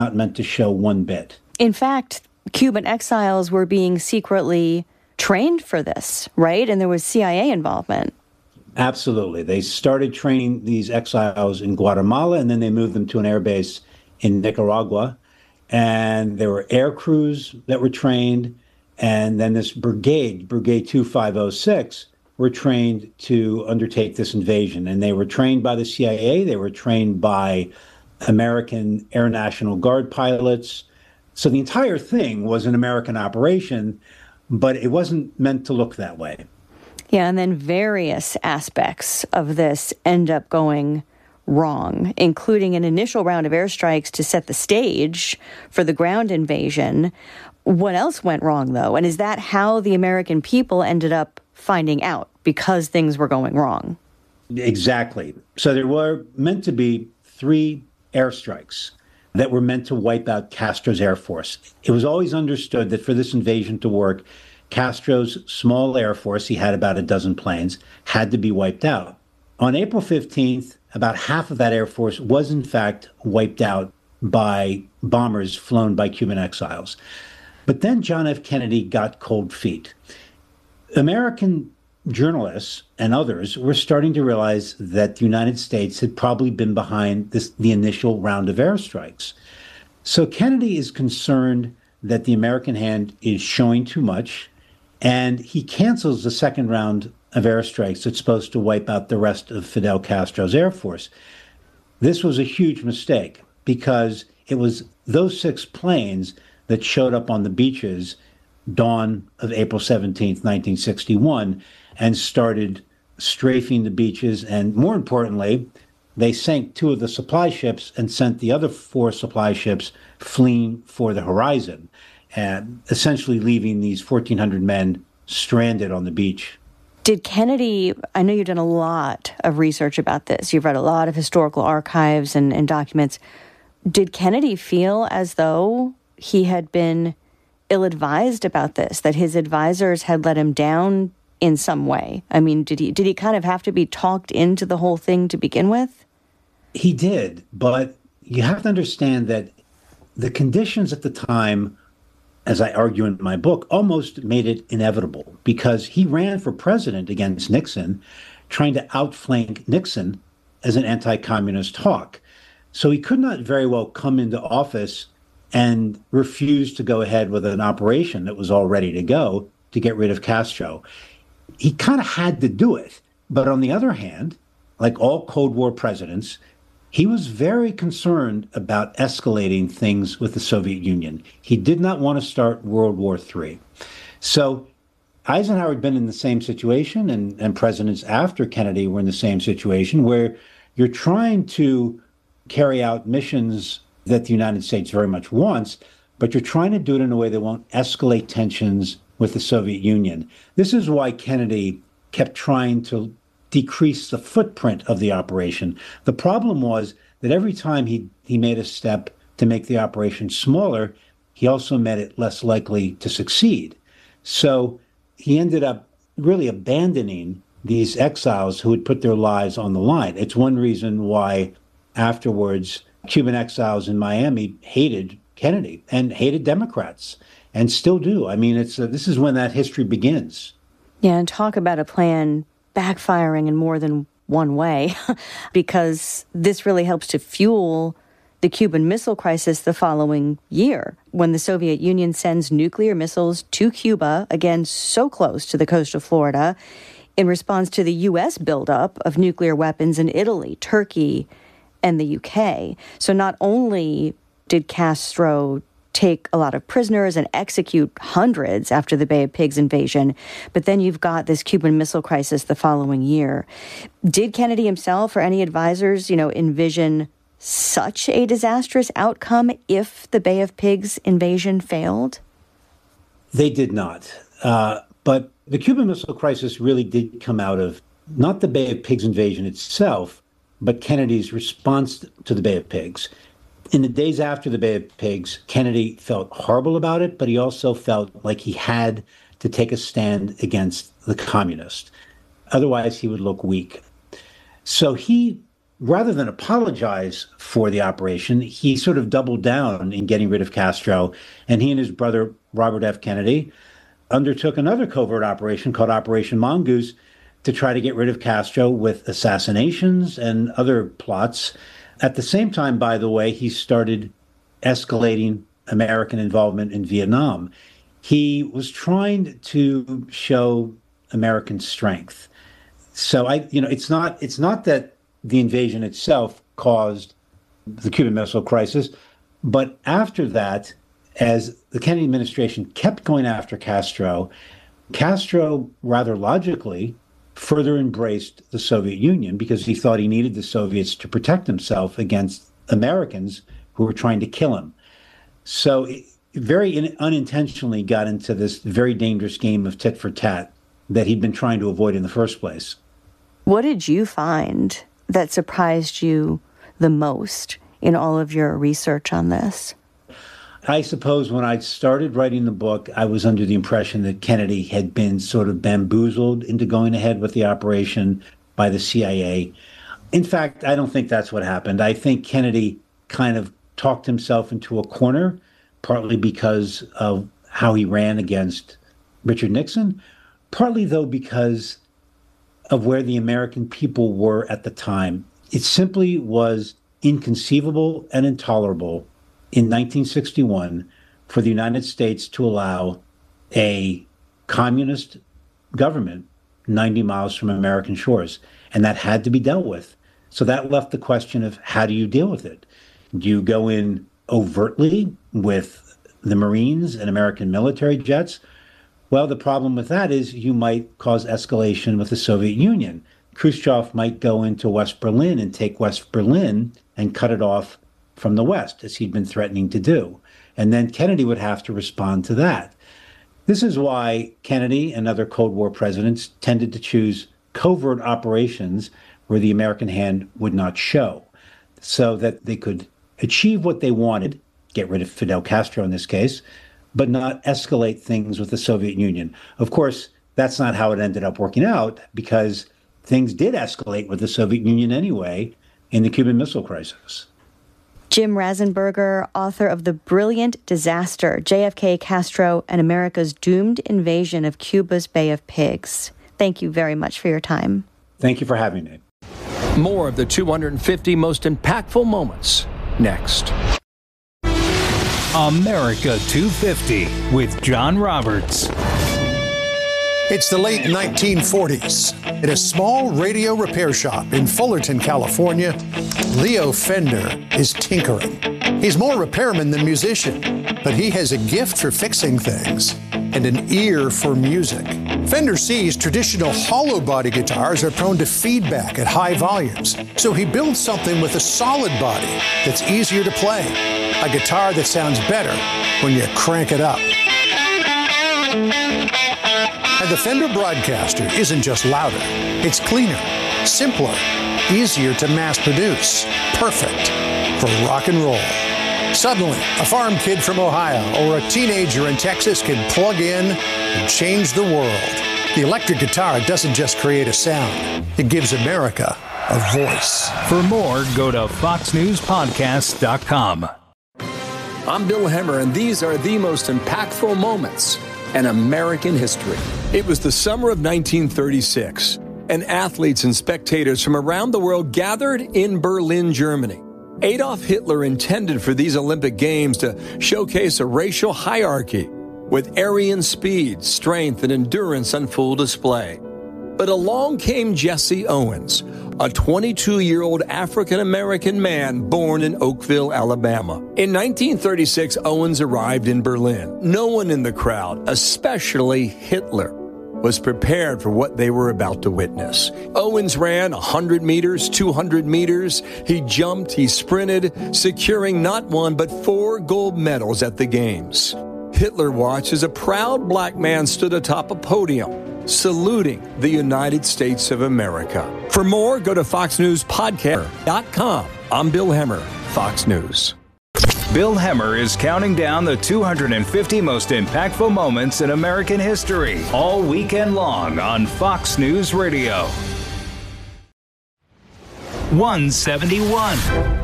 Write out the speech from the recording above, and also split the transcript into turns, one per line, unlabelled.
not meant to show one bit.
In fact, Cuban exiles were being secretly trained for this, right? And there was CIA involvement.
Absolutely. They started training these exiles in Guatemala, and then they moved them to an air base in Nicaragua. And there were air crews that were trained. And then this Brigade 2506, were trained to undertake this invasion. And they were trained by the CIA. They were trained by American Air National Guard pilots. So the entire thing was an American operation, but it wasn't meant to look that way.
Yeah, and then various aspects of this end up going wrong, including an initial round of airstrikes to set the stage for the ground invasion. What else went wrong, though? And is that how the American people ended up finding out, because things were going wrong?
Exactly. So there were meant to be 3 airstrikes that were meant to wipe out Castro's Air Force. It was always understood that for this invasion to work, Castro's small Air Force, he had about a dozen planes, had to be wiped out. On April 15th, about half of that Air Force was in fact wiped out by bombers flown by Cuban exiles. But then John F. Kennedy got cold feet. American journalists and others were starting to realize that the United States had probably been behind the initial round of airstrikes. So Kennedy is concerned that the American hand is showing too much, and he cancels the second round of airstrikes that's supposed to wipe out the rest of Fidel Castro's Air Force. This was a huge mistake because it was those 6 planes that showed up on the beaches dawn of April 17th, 1961, and started strafing the beaches. And more importantly, they sank 2 of the supply ships and sent the other 4 supply ships fleeing for the horizon, and essentially leaving these 1,400 men stranded on the beach.
Did Kennedy, I know you've done a lot of research about this, you've read a lot of historical archives and documents. Did Kennedy feel as though he had been ill-advised about this, that his advisors had let him down in some way? I mean, did he kind of have to be talked into the whole thing to begin with?
He did, but you have to understand that the conditions at the time, as I argue in my book, almost made it inevitable, because he ran for president against Nixon, trying to outflank Nixon as an anti-communist hawk. So he could not very well come into office and refuse to go ahead with an operation that was all ready to go to get rid of Castro. He kind of had to do it. But on the other hand, like all Cold War presidents, he was very concerned about escalating things with the Soviet Union. He did not want to start World War III. So Eisenhower had been in the same situation, and presidents after Kennedy were in the same situation, where you're trying to carry out missions that the United States very much wants, but you're trying to do it in a way that won't escalate tensions with the Soviet Union. This is why Kennedy kept trying to decrease the footprint of the operation. The problem was that every time he made a step to make the operation smaller, he also made it less likely to succeed. So he ended up really abandoning these exiles who had put their lives on the line. It's one reason why afterwards Cuban exiles in Miami hated Kennedy and hated Democrats, and still do. I mean, this is when that history begins.
Yeah, and talk about a plan backfiring in more than one way, because this really helps to fuel the Cuban Missile Crisis the following year, when the Soviet Union sends nuclear missiles to Cuba, again so close to the coast of Florida, in response to the U.S. buildup of nuclear weapons in Italy, Turkey, and the UK. So not only did Castro take a lot of prisoners and execute hundreds after the Bay of Pigs invasion, but then you've got this Cuban Missile Crisis the following year. Did Kennedy himself or any advisors, envision such a disastrous outcome if the Bay of Pigs invasion failed?
They did not. But the Cuban Missile Crisis really did come out of not the Bay of Pigs invasion itself, but Kennedy's response to the Bay of Pigs. In the days after the Bay of Pigs, Kennedy felt horrible about it, but he also felt like he had to take a stand against the communists. Otherwise, he would look weak. So he rather than apologize for the operation, he sort of doubled down in getting rid of Castro. And he and his brother, Robert F. Kennedy, undertook another covert operation called Operation Mongoose to try to get rid of Castro with assassinations and other plots. At the same time, by the way, he started escalating American involvement in Vietnam. He was trying to show American strength. So it's not that the invasion itself caused the Cuban Missile Crisis, but after that, as the Kennedy administration kept going after Castro, Castro rather logically further embraced the Soviet Union because he thought he needed the Soviets to protect himself against Americans who were trying to kill him. So it very unintentionally got into this very dangerous game of tit for tat that he'd been trying to avoid in the first place.
What did you find that surprised you the most in all of your research on this?
I suppose when I started writing the book, I was under the impression that Kennedy had been sort of bamboozled into going ahead with the operation by the CIA. In fact, I don't think that's what happened. I think Kennedy kind of talked himself into a corner, partly because of how he ran against Richard Nixon, partly, though, because of where the American people were at the time. It simply was inconceivable and intolerable in 1961 for the United States to allow a communist government 90 miles from American shores. And that had to be dealt with. So that left the question of how do you deal with it? Do you go in overtly with the Marines and American military jets? Well, the problem with that is you might cause escalation with the Soviet Union. Khrushchev might go into West Berlin and take West Berlin and cut it off from the West, as he'd been threatening to do. And then Kennedy would have to respond to that. This is why Kennedy and other Cold War presidents tended to choose covert operations where the American hand would not show, so that they could achieve what they wanted, get rid of Fidel Castro in this case, but not escalate things with the Soviet Union. Of course, that's not how it ended up working out, because things did escalate with the Soviet Union anyway in the Cuban Missile Crisis.
Jim Rasenberger, author of The Brilliant Disaster, JFK, Castro, and America's Doomed Invasion of Cuba's Bay of Pigs. Thank you very much for your time.
Thank you for having me.
More of the 250 most impactful moments next.
America 250 with John Roberts.
It's the late 1940s. At a small radio repair shop in Fullerton, California, Leo Fender is tinkering. He's more repairman than musician, but he has a gift for fixing things and an ear for music. Fender sees traditional hollow body guitars are prone to feedback at high volumes, so he builds something with a solid body that's easier to play, a guitar that sounds better when you crank it up. And the Fender Broadcaster isn't just louder, it's cleaner, simpler, easier to mass produce, perfect for rock and roll. Suddenly, a farm kid from Ohio or a teenager in Texas can plug in and change the world. The electric guitar doesn't just create a sound, it gives America a voice.
For more, go to foxnewspodcast.com.
I'm Bill Hemmer, and these are the most impactful moments in American history. It was the summer of 1936, and athletes and spectators from around the world gathered in Berlin, Germany. Adolf Hitler intended for these Olympic Games to showcase a racial hierarchy with Aryan speed, strength, and endurance on full display. But along came Jesse Owens, a 22-year-old African-American man born in Oakville, Alabama. In 1936, Owens arrived in Berlin. No one in the crowd, especially Hitler, was prepared for what they were about to witness. Owens ran 100 meters, 200 meters. He jumped, he sprinted, securing not one but 4 gold medals at the Games. Hitler watched as a proud black man stood atop a podium, saluting the United States of America. For more, go to foxnewspodcast.com. I'm Bill Hemmer, Fox News.
Bill Hemmer is counting down the 250 most impactful moments in American history all weekend long on Fox News Radio. 171.